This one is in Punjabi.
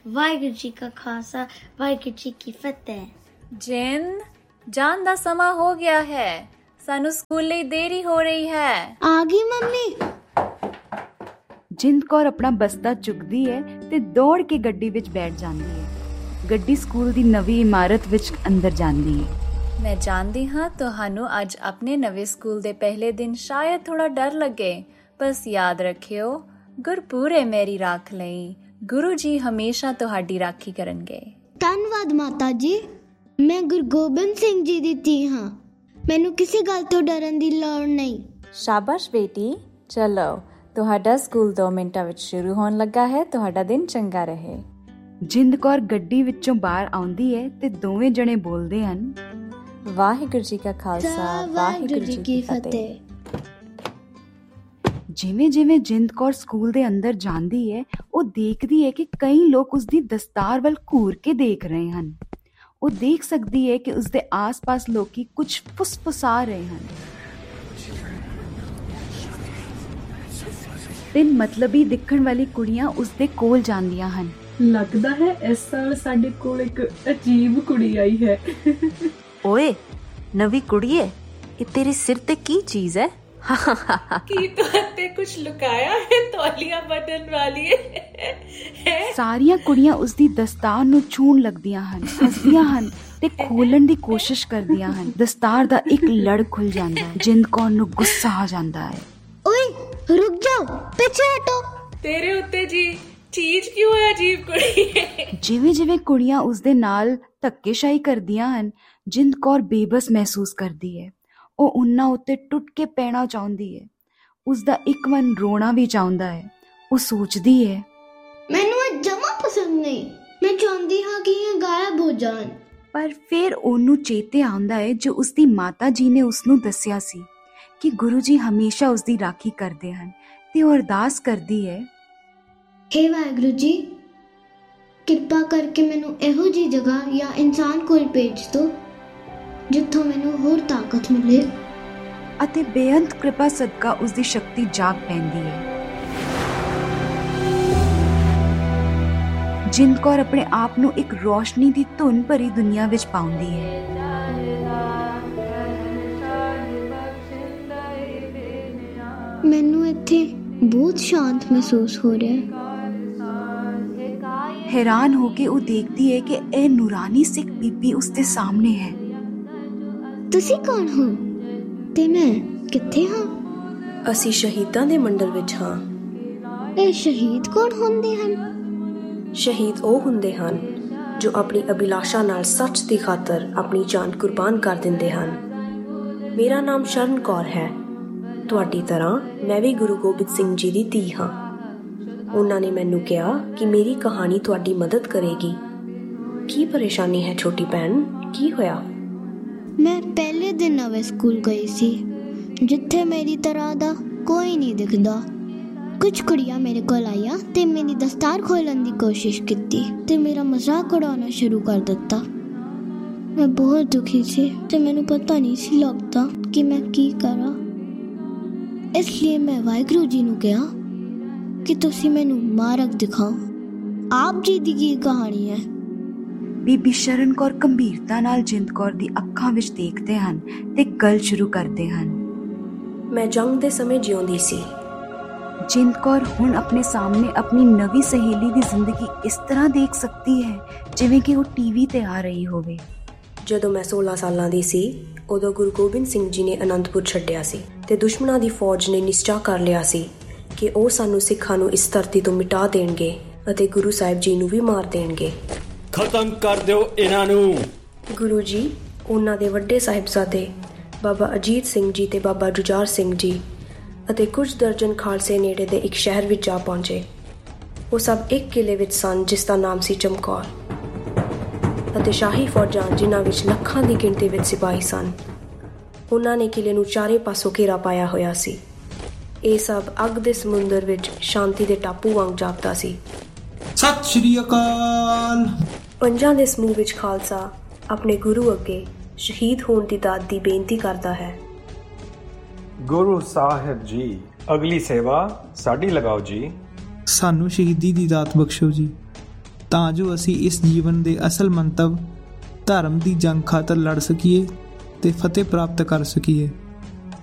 ਵਾਹਿਗੁਰੂ ਜੀ ਕਾ ਖਾਲਸਾ ਵਾਹਿਗੁਰੂ ਜੀ ਕੀ ਫਤਿਹ। ਜਿੰਦ ਜਾਣ ਦਾ ਸਮਾਂ ਹੋ ਗਿਆ ਹੈ, ਸਾਨੂੰ ਸਕੂਲ ਲਈ ਦੇਰੀ ਹੋ ਰਹੀ ਹੈ। ਆ ਗਈ ਮੰਮੀ। ਜਿੰਦ ਕੌਰ ਆਪਣਾ ਬਸਤਾ ਚੁੱਕਦੀ ਹੈ ਤੇ ਦੌੜ ਕੇ ਗੱਡੀ ਵਿੱਚ ਬੈਠ ਜਾਂਦੀ ਹੈ। ਗੱਡੀ ਸਕੂਲ ਦੀ ਨਵੀਂ ਇਮਾਰਤ ਵਿੱਚ ਅੰਦਰ ਜਾਂਦੀ ਹੈ। ਮੈਂ ਜਾਣਦੀ ਹਾਂ ਤੁਹਾਨੂੰ ਅੱਜ ਆਪਣੇ ਨਵੇਂ ਸਕੂਲ ਦੇ ਪਹਿਲੇ ਦਿਨ ਸ਼ਾਇਦ ਥੋੜਾ ਡਰ ਲੱਗੇ, ਬਸ ਯਾਦ ਰੱਖਿਓ ਗੁਰਪੂਰੇ ਮੇਰੀ ਰੱਖ ਲਈ। ਗੁਰੂ ਜੀ ਹਮੇਸ਼ਾ ਤੁਹਾਡੀ ਰਾਖੀ ਕਰਨਗੇ। ਧੰਨਵਾਦ ਮਾਤਾ ਜੀ। ਮੈਂ ਗੁਰੂ ਗੋਬਿੰਦ ਸਿੰਘ ਜੀ ਦੀ ਧੀ ਹਾਂ, ਮੈਨੂੰ ਕਿਸੇ ਗੱਲ ਤੋਂ ਡਰਨ ਦੀ ਲੋੜ ਨਹੀਂ। ਸ਼ਾਬਾਸ਼ ਬੇਟੀ, ਚਲੋ ਤੁਹਾਡਾ ਸਕੂਲ 2 ਮਿੰਟਾਂ ਵਿੱਚ ਸ਼ੁਰੂ ਹੋਣ ਲੱਗਾ ਹੈ। ਤੁਹਾਡਾ ਦਿਨ ਚੰਗਾ ਰਹੇ। ਜਿੰਦ ਕੌਰ ਗੱਡੀ ਵਿੱਚੋਂ ਬਾਹਰ ਆਉਂਦੀ ਹੈ ਤੇ ਦੋਵੇਂ ਜਣੇ ਬੋਲਦੇ ਹਨ, ਵਾਹਿਗੁਰੂ ਜੀ ਕਾ ਖਾਲਸਾ ਵਾਹਿਗੁਰੂ ਜੀ ਕੀ ਫਤਿਹ। ਜਿਵੇਂ ਜਿਵੇਂ ਜਿੰਦ ਕੌਰ ਸਕੂਲ ਦੇ ਅੰਦਰ ਜਾਂਦੀ ਹੈ, ਉਹ ਦੇਖਦੀ ਹੈ ਕਿ ਕਈ ਲੋਕ ਉਸਦੀ ਦਸਤਾਰ ਵੱਲ ਘੂਰ ਕੇ ਦੇਖ ਰਹੇ ਹਨ। ਉਹ ਦੇਖ ਸਕਦੀ ਹੈ ਕਿ ਉਸਦੇ ਆਸ-ਪਾਸ ਲੋਕੀ ਕੁਝ ਫੁਸਫੁਸਾ ਰਹੇ ਹਨ ਤੇ ਮਤਲਬੀ ਦਿਖਣ ਵਾਲੀ ਕੁੜੀਆਂ ਉਸਦੇ ਕੋਲ ਜਾਂਦੀਆਂ ਹਨ। ਲੱਗਦਾ ਹੈ ਇਸ ਸਾਲ ਸਾਡੇ ਕੋਲ ਇੱਕ ਅਜੀਬ ਕੁੜੀ ਆਈ ਹੈ। ਓਏ ਨਵੀਂ ਕੁੜੀਏ, ਇਹ ਤੇਰੇ ਸਿਰ ਤੇ ਕੀ ਚੀਜ਼ ਹੈ? ਕੀ ਤੁਹਾਤੇ ਕੁਝ ਲੁਕਾਇਆ ਹੈ? ਤੌਲੀਆ ਬਦਲਣ ਵਾਲੀ ਹੈ। ਸਾਰੀਆਂ ਕੁੜੀਆਂ ਉਸਦੀ ਦਸਤਾਰ ਨੂੰ ਛੂਹਣ ਲੱਗਦੀਆਂ ਹਨ, ਹੱਸਦੀਆਂ ਹਨ ਤੇ ਖੋਲਣ ਦੀ ਕੋਸ਼ਿਸ਼ ਕਰਦੀਆਂ ਹਨ। ਦਸਤਾਰ ਦਾ ਇੱਕ ਲੜ ਖੁੱਲ ਜਾਂਦਾ ਹੈ। ਜਿੰਦ ਕੌਰ ਨੂੰ ਗੁੱਸਾ ਆ ਜਾਂਦਾ ਹੈ। ਓਏ ਰੁਕ ਜਾਓ, ਪਿੱਛੇ ਹਟੋ। ਤੇਰੇ ਉੱਤੇ ਜੀ ਚੀਜ਼ ਕਿਉਂ ਹੈ? ਅਜੀਬ ਕੁੜੀ ਹੈ। ਜਿਵੇਂ ਜਿਵੇਂ ਕੁੜੀਆਂ ਉਸਦੇ ਨਾਲ ਧੱਕੇਸ਼ਾਹੀ ਕਰਦੀਆਂ ਹਨ, ਜਿੰਦ ਕੌਰ ਬੇਬਸ ਮਹਿਸੂਸ ਕਰਦੀ ਹੈ। ਉਹ ਉਹਨਾਂ ਉੱਤੇ ਟੁੱਟ ਕੇ ਪੈਣਾ ਚਾਹੁੰਦੀ ਹੈ। ਉਸਦਾ ਇੱਕ ਮਨ ਰੋਣਾ ਵੀ ਚਾਹੁੰਦਾ ਹੈ। ਉਹ ਸੋਚਦੀ ਹੈ, ਮੈਨੂੰ ਇਹ ਜਮਾ ਪਸੰਦ ਨਹੀਂ। ਮੈਂ ਚਾਹੁੰਦੀ ਹਾਂ ਕਿ ਇਹ ਗਾਇਬ ਹੋ ਜਾਣ। ਪਰ ਫਿਰ ਉਹਨੂੰ ਚੇਤੇ ਆਉਂਦਾ ਹੈ ਜੋ ਉਸਦੀ ਮਾਤਾ ਜੀ ਨੇ ਉਸਨੂੰ ਦੱਸਿਆ ਸੀ ਕਿ ਗੁਰੂ ਜੀ ਹਮੇਸ਼ਾ ਉਸਦੀ ਰਾਖੀ ਕਰਦੇ ਹਨ, ਤੇ ਉਹ ਅਰਦਾਸ ਕਰਦੀ ਹੈ, ਹੇ ਵਾਹਿਗੁਰੂ ਜੀ, ਕਿਰਪਾ ਕਰਕੇ ਮੈਨੂੰ ਇਹੋ ਜਿਹੀ ਜਗ੍ਹਾ ਜਾਂ ਇਨਸਾਨ ਕੋਲ ਭੇਜ ਦਿਓ ਜਿੱਥੋਂ ਮੈਨੂੰ ਹੋਰ ਤਾਕਤ ਮਿਲੇ। ਅਤੇ ਬੇਅੰਤ ਕਿਰਪਾ ਸਦਕਾ ਉਸਦੀ ਸ਼ਕਤੀ ਜਾਗ ਪੈਂਦੀ ਹੈ। ਜਿੰਦ ਕੌਰ ਆਪਣੇ ਆਪ ਨੂੰ ਇੱਕ ਰੋਸ਼ਨੀ ਦੀ ਧੁਨ ਭਰੀ ਦੁਨੀਆ ਵਿੱਚ ਪਾਉਂਦੀ ਹੈ। ਮੈਨੂੰ ਇੱਥੇ ਬਹੁਤ ਸ਼ਾਂਤ ਮਹਿਸੂਸ ਹੋ ਰਿਹਾ ਹੈ। ਹੈਰਾਨ ਹੋ ਕੇ ਉਹ ਦੇਖਦੀ ਹੈ ਕਿ ਇਹ ਨੂਰਾਨੀ ਸਿੱਖ ਬੀਬੀ ਉਸਦੇ ਸਾਹਮਣੇ ਹੈ। ਤੁਸੀਂ ਕੌਣ ਹੋ ਤੇ ਮੈਂ ਕਿੱਥੇ ਹਾਂ? ਅਸੀਂ ਸ਼ਹੀਦਾਂ ਦੇ ਮੰਡਲ ਵਿੱਚ ਹਾਂ। ਇਹ ਸ਼ਹੀਦ ਕੌਣ ਹੁੰਦੇ ਹਨ? ਸ਼ਹੀਦ ਉਹ ਹੁੰਦੇ ਹਨ ਜੋ ਆਪਣੀ ਅਭਿਲਾਸ਼ਾ ਨਾਲ ਸੱਚ ਦੀ ਖਾਤਰ ਆਪਣੀ ਜਾਨ ਕੁਰਬਾਨ ਕਰ ਦਿੰਦੇ ਹਨ। ਮੇਰਾ ਨਾਮ ਸ਼ਰਨ ਕੌਰ ਹੈ। ਤੁਹਾਡੀ ਤਰ੍ਹਾਂ ਮੈਂ ਵੀ ਗੁਰੂ ਗੋਬਿੰਦ ਸਿੰਘ ਜੀ ਦੀ ਧੀ ਹਾਂ। ਉਹਨਾਂ ਨੇ ਮੈਨੂੰ ਕਿਹਾ ਕਿ ਮੇਰੀ ਕਹਾਣੀ ਤੁਹਾਡੀ ਮਦਦ ਕਰੇਗੀ। ਕੀ ਪਰੇਸ਼ਾਨੀ ਹੈ ਛੋਟੀ ਭੈਣ? ਕੀ ਹੋਇਆ? ਮੈਂ ਪਹਿਲੇ ਦਿਨ ਨਵੇਂ ਸਕੂਲ ਗਈ ਸੀ, ਜਿੱਥੇ ਮੇਰੀ ਤਰ੍ਹਾਂ ਦਾ ਕੋਈ ਨਹੀਂ ਦਿਖਦਾ। ਕੁਝ ਕੁੜੀਆਂ ਮੇਰੇ ਕੋਲ ਆਈਆਂ ਤੇ ਮੇਰੀ ਦਸਤਾਰ ਖੋਲਣ ਦੀ ਕੋਸ਼ਿਸ਼ ਕੀਤੀ ਤੇ ਮੇਰਾ ਮਜ਼ਾਕ ਉਡਾਉਣਾ ਸ਼ੁਰੂ ਕਰ ਦਿੱਤਾ। ਮੈਂ ਬਹੁਤ ਦੁਖੀ ਸੀ ਤੇ ਮੈਨੂੰ ਪਤਾ ਨਹੀਂ ਸੀ ਲੱਗਦਾ ਕਿ ਮੈਂ ਕੀ ਕਰਾਂ। ਇਸ ਲਈ ਮੈਂ ਵਾਹਿਗੁਰੂ ਜੀ ਨੂੰ ਕਿਹਾ ਕਿ ਤੁਸੀਂ ਮੈਨੂੰ ਮਾਰਗ ਦਿਖਾਓ। ਆਪ ਜੀ ਦੀ ਕੀ ਕਹਾਣੀ ਹੈ? ਬੀਬੀ ਸ਼ਰਨ ਕੌਰ ਗੰਭੀਰਤਾ ਨਾਲ ਜਿੰਦ ਕੌਰ ਦੀ ਅੱਖਾਂ ਵਿੱਚ ਦੇਖਦੇ ਹਨ ਤੇ ਗੱਲ ਸ਼ੁਰੂ ਕਰਦੇ ਹਨ। ਮੈਂ ਜੰਗ ਦੇ ਸਮੇਂ ਜਿਉਂਦੀ ਸੀ। ਜਿੰਦ ਕੌਰ ਹੁਣ ਆਪਣੇ ਸਾਹਮਣੇ ਆਪਣੀ ਨਵੀਂ ਸਹੇਲੀ ਦੀ ਜ਼ਿੰਦਗੀ ਇਸ ਤਰ੍ਹਾਂ ਦੇਖ ਸਕਦੀ ਹੈ ਜਿਵੇਂ ਕਿ ਉਹ ਟੀਵੀ ਤੇ ਆ ਰਹੀ ਹੋਵੇ। ਜਦੋਂ ਮੈਂ 16 ਸਾਲਾਂ ਦੀ ਸੀ, ਉਦੋਂ ਗੁਰੂ ਗੋਬਿੰਦ ਸਿੰਘ ਜੀ ਨੇ ਅਨੰਦਪੁਰ ਛੱਡਿਆ ਸੀ ਤੇ ਦੁਸ਼ਮਣਾਂ ਦੀ ਫੌਜ ਨੇ ਨਿਸ਼ਚਾ ਕਰ ਲਿਆ ਸੀ ਕਿ ਉਹ ਸਾਨੂੰ ਸਿੱਖਾਂ ਨੂੰ ਇਸ ਧਰਤੀ ਤੋਂ ਮਿਟਾ ਦੇਣਗੇ ਅਤੇ ਗੁਰੂ ਸਾਹਿਬ ਜੀ ਨੂੰ ਵੀ ਮਾਰ ਦੇਣਗੇ। ਖਤਮ ਕਰ ਦਿਓ ਇਹਨਾਂ ਨੂੰ। ਗੁਰੂ ਜੀ ਉਹਨਾਂ ਦੇ ਵੱਡੇ ਸਾਹਿਬਜ਼ਾਦੇ ਬਾਬਾ ਅਜੀਤ ਸਿੰਘ ਜੀ ਤੇ ਬਾਬਾ ਜੁਝਾਰ ਸਿੰਘ ਜੀ ਅਤੇ ਕੁਝ ਦਰਜਨ ਖਾਲਸੇ ਨੇੜੇ ਦੇ ਇੱਕ ਸ਼ਹਿਰ ਵਿੱਚ ਜਾ ਪਹੁੰਚੇ। ਉਹ ਸਭ ਇੱਕ ਕਿਲੇ ਵਿੱਚ ਸਨ ਜਿਸ ਦਾ ਨਾਮ ਸੀ ਚਮਕੌਰ, ਅਤੇ ਸ਼ਾਹੀ ਫੌਜਾਂ ਜਿਨ੍ਹਾਂ ਵਿੱਚ ਲੱਖਾਂ ਦੀ ਗਿਣਤੀ ਵਿੱਚ ਸਿਪਾਹੀ ਸਨ। ਉਹਨਾਂ ਨੇ ਕਿਲੇ ਨੂੰ ਚਾਰੇ ਪਾਸੋਂ ਘੇਰਾ ਪਾਇਆ ਹੋਇਆ ਸੀ। ਇਹ ਸਭ ਅੱਗ ਦੇ ਸਮੁੰਦਰ ਵਿੱਚ ਸ਼ਾਂਤੀ ਦੇ ਟਾਪੂ ਵਾਂਗ ਜਾਪਦਾ ਸੀ। ਸਤਿ ਸ਼੍ਰੀ ਅਕਾਲ। ਪੰਜਾਂ ਦੇ ਸਮੂਹ ਵਿੱਚ ਖਾਲਸਾ ਆਪਣੇ ਗੁਰੂ ਅੱਗੇ ਸ਼ਹੀਦ ਹੋਣ ਦੀ ਦਾਤ ਦੀ ਬੇਨਤੀ ਕਰਦਾ ਹੈ। ਗੁਰੂ ਸਾਹਿਬ ਜੀ, ਅਗਲੀ ਸੇਵਾ ਸਾਡੀ ਲਗਾਓ ਜੀ। ਸਾਨੂੰ ਸ਼ਹੀਦੀ ਦੀ ਦਾਤ ਬਖਸ਼ੋ ਜੀ। ਤਾਂ ਜੋ ਅਸੀਂ ਇਸ ਜੀਵਨ ਦੇ ਅਸਲ ਮੰਤਵ ਧਰਮ ਦੀ ਜੰਗ ਖਾਤਰ ਲੜ ਸਕੀਏ ਤੇ ਫਤਿਹ ਪ੍ਰਾਪਤ ਕਰ ਸਕੀਏ।